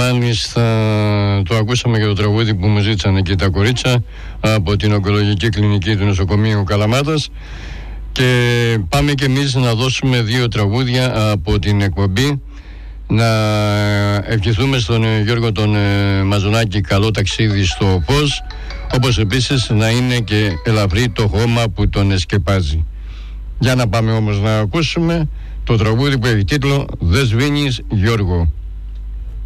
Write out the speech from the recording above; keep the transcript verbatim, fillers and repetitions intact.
Μάλιστα, το ακούσαμε για το τραγούδι που μου ζήτησαν και τα κορίτσια από την ογκολογική κλινική του νοσοκομείου Καλαμάτας. Και πάμε και εμείς να δώσουμε δύο τραγούδια από την εκπομπή. Να ευχηθούμε στον Γιώργο τον Μαζονάκη καλό ταξίδι στο φως, όπως επίσης να είναι και ελαφρύ το χώμα που τον εσκεπάζει. Για να πάμε όμως να ακούσουμε το τραγούδι που έχει τίτλο «Δεν σβήνεις Γιώργο».